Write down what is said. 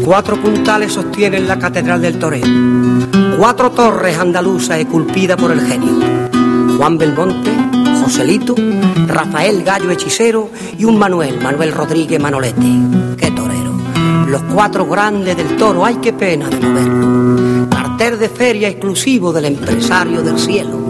4 puntales sostienen la catedral del toreo, 4 torres andaluzas esculpidas por el genio. Juan Belmonte, Joselito, Rafael Gallo Hechicero y un Manuel Rodríguez Manolete. ¡Qué torero! Los 4 grandes del toro, ¡ay qué pena de no verlo! Cartel de feria exclusivo del empresario del cielo.